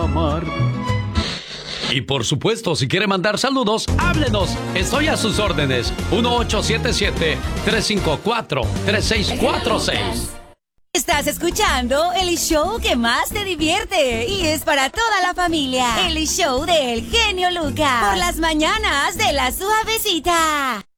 amar. Y por supuesto, si quiere mandar saludos, háblenos. Estoy a sus órdenes. 1877-354-3646. Estás escuchando el show que más te divierte y es para toda la familia. El show del genio Lucas. Por las mañanas de La Suavecita.